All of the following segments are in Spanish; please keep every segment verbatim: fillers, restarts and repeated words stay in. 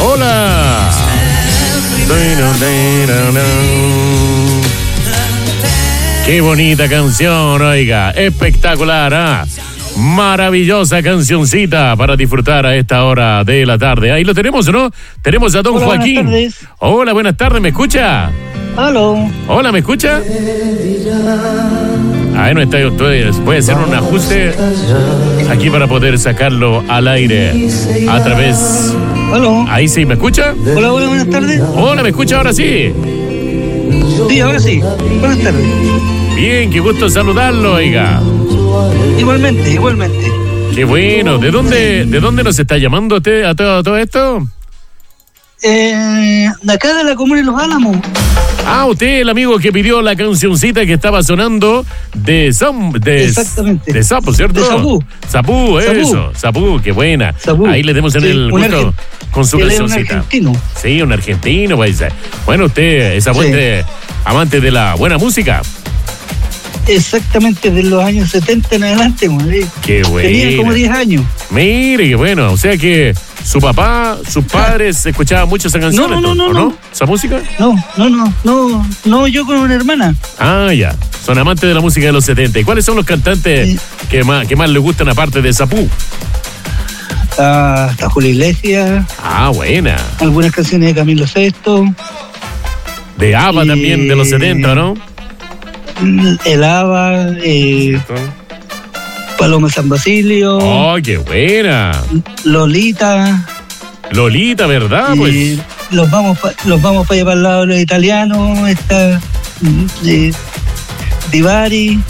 Hola. Qué bonita canción, oiga, espectacular, ¿ah? Maravillosa cancioncita para disfrutar a esta hora de la tarde. Ahí lo tenemos, ¿no? Tenemos a don Hola, Joaquín. buenas tardes. Hola, buenas tardes, ¿me escucha? Aló. Hola, ¿me escucha? Ahí no está, puede hacer un ajuste aquí para poder sacarlo al aire a través. Aló. Ahí sí, ¿me escucha? Hola, hola, buenas tardes. Hola, ¿me escucha ahora sí? Sí, ahora sí. Buenas tardes. Bien, qué gusto saludarlo, oiga. Igualmente, igualmente. Qué bueno. ¿De dónde, de dónde nos está llamando usted a todo, a todo esto? Eh, de acá de la comuna de Los Álamos. Ah, usted, el amigo que pidió la cancioncita que estaba sonando de Sam, de, Exactamente. de Sapo, ¿cierto? De Sapú. Sapú, eso. Sapú, qué buena. Sapú. Ahí le demos en Sí, el un gusto argen- con su él es un cancioncita. argentino. Sí, un argentino, pues. Bueno, usted es amante, amante de la buena música. Exactamente, de los años setenta en adelante. Madre. Qué bueno. Tenía como diez años. Mire, qué bueno. O sea que su papá, sus padres escuchaban mucho esa canción. No, no, no, ¿o no. ¿Esa música? No, no, no, no, no, yo con una hermana. Ah, ya. Son amantes de la música de los setenta. ¿Y cuáles son los cantantes Sí. que más, que más les gustan aparte de Sapú? Hasta, hasta Julio Iglesias, Ah, buena. algunas canciones de Camilo Sesto, De ABBA Y- también, de los setenta, ¿no? El Ava, eh, Paloma San Basilio, Oh, qué buena. Lolita. Lolita, ¿verdad? y Pues. los vamos pa- los vamos para allá para el lado de los italianos, esta de Divari,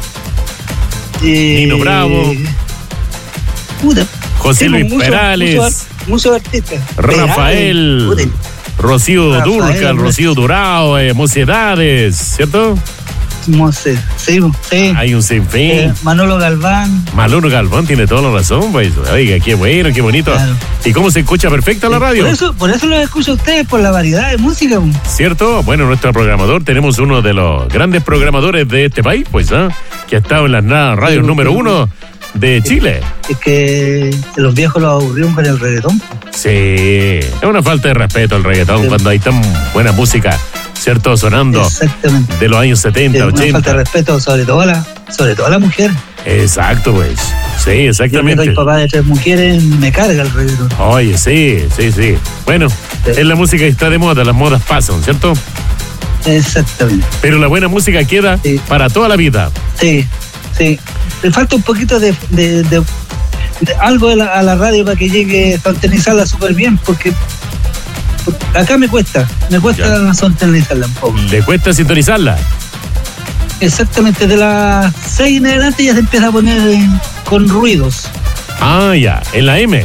eh, Nino Bravo. puta, José tengo Luis muchos- Perales. muchos, muchos artistas. Rafael. Perales, puta, Rocío Rafael, Dúrcal, Rocío Durao, eh, Mocedades, ¿cierto? no sé, sí, sí. Hay un sinfín. Eh, Manolo Galván. Malono Galván tiene toda la razón, pues. Oiga, qué bueno, qué bonito. Claro. ¿Y cómo se escucha perfecta la radio? Por eso, por eso los escucho a ustedes, por la variedad de música. ¿Cierto? Bueno, nuestro programador, tenemos uno de los grandes programadores de este país, pues, ¿ah? Que ha estado en las na- radios Sí, número sí. uno de Chile. Es que los viejos los aburrieron con el reggaetón. Sí, es una falta de respeto al reggaetón Sí. cuando hay tan buena música, ¿cierto? Sonando Exactamente. de los años setenta, Es una falta de ochenta. respeto, sobre todo a la, sobre todo a la mujer. Exacto, pues. Sí, Yo que exactamente. soy papá de tres mujeres, me carga el reggaetón. Oye, sí, sí, sí. Bueno, Sí. es la música que está de moda, las modas pasan, ¿cierto? Exactamente. Pero la buena música queda Sí. para toda la vida. Sí, sí. Le falta un poquito de, de, de- de algo a la, a la radio para que llegue a sontenizarla súper bien, porque, porque acá me cuesta, me cuesta sontenizarla un poco. ¿Le cuesta sintonizarla? Exactamente, de las seis en adelante ya se empieza a poner eh, con ruidos. Ah, ya. ¿En la M?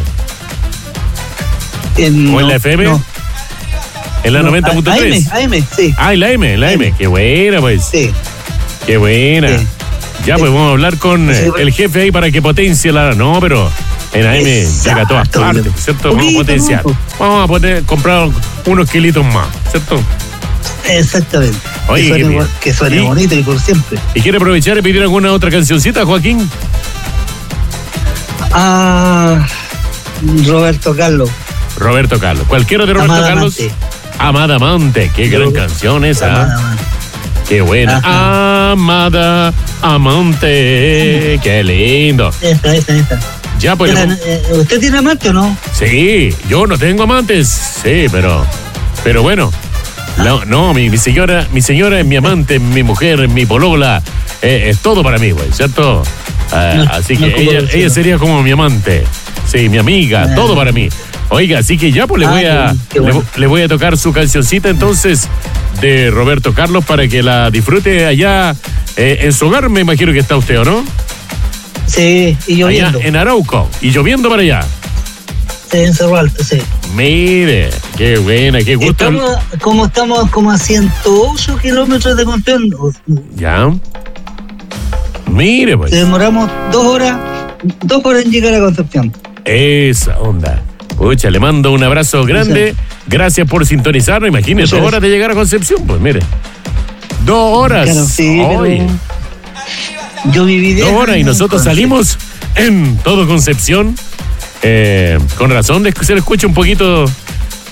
En, ¿O en la F M? no, ¿En la no, noventa punto tres? A M, sí, Ah, en la M, en la M. M. Qué buena, pues. sí. Qué buena. Sí. Ya, Sí. pues vamos a hablar con Sí, eh, bueno. el jefe ahí para que potencie la... No, pero en la M llega a todas Exacto, partes, bien. ¿cierto? Vamos a Poquito, potenciar. ¿no? Vamos a poner, comprar unos kilitos más, ¿cierto? Exactamente. Oye, que qué suene, bien. que suene ¿Y? bonito y por siempre. ¿Y quiere aprovechar y pedir alguna otra cancioncita, Joaquín? Ah, Roberto Carlos. Roberto Carlos. ¿Cualquiera de Roberto Amada Carlos? Amante. Amada Amante. Qué gran Yo- canción esa. Amada Amante. Qué buena. Ajá. Amada Amante. Qué lindo. Esta, esta, esta. Ya, pues. Era, eh, ¿Usted tiene amante o no? Sí, yo no tengo amantes. Sí, pero. Pero bueno. No, no, mi, mi señora, mi señora es mi amante, mi mujer, mi polola. eh, es todo para mí, güey, ¿cierto? Ah, No, así no que como ella, decirlo. ella sería como mi amante. Sí, mi amiga, Ah. todo para mí. Oiga, así que ya pues le Ah, voy qué a bueno, qué le, bueno. le voy a tocar su cancioncita entonces de Roberto Carlos para que la disfrute allá eh, en su hogar, me imagino que está usted, ¿o no? Sí, y Allá lloviendo. en Arauco y lloviendo para allá. Sí, en Cerro Alto, sí. Mire, qué buena, qué gusto. Estamos, como estamos como a ciento ocho kilómetros de Concepción, Ya. Mire, pues. demoramos dos horas, dos horas en llegar a Concepción. Esa onda. Pucha, le mando un abrazo grande. Gracias por sintonizarnos. Imagínese, Muchas dos gracias. horas de llegar a Concepción. Pues mire. Dos horas. Claro, sí, pero Oye, yo viví diez dos horas y años en nosotros Conce. salimos en todo Concepción. Eh, con razón, le- se le escucha un poquito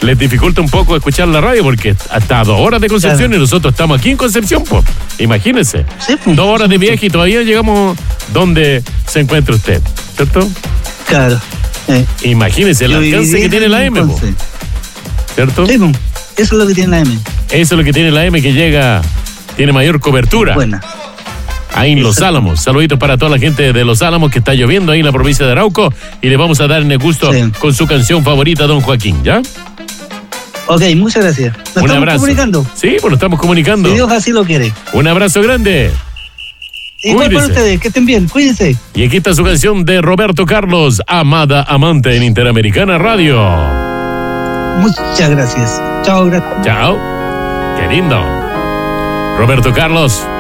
les dificulta un poco escuchar la radio porque hasta dos horas de Concepción claro. y nosotros estamos aquí en Concepción, pues. Imagínense. Sí, pues, dos horas de viaje y todavía llegamos donde se encuentra usted, ¿cierto? Claro. Eh. Imagínense el alcance que tiene la M, po, ¿cierto? Sí, pues, eso es lo que tiene la M. Eso es lo que tiene la M, que llega, tiene mayor cobertura. Buena. Ahí en Los Álamos. Saluditos para toda la gente de Los Álamos que está lloviendo ahí en la provincia de Arauco y le vamos a dar en el gusto sí. con su canción favorita, Don Joaquín, ¿ya? Ok, muchas gracias. Nos Un estamos abrazo. comunicando. Sí, pues nos estamos comunicando. Si Dios así lo quiere. Un abrazo grande. Igual para ustedes, que estén bien, cuídense. Y aquí está su canción de Roberto Carlos, Amada Amante en Interamericana Radio. Muchas gracias. Chao, gracias. Chao. Qué lindo. Roberto Carlos.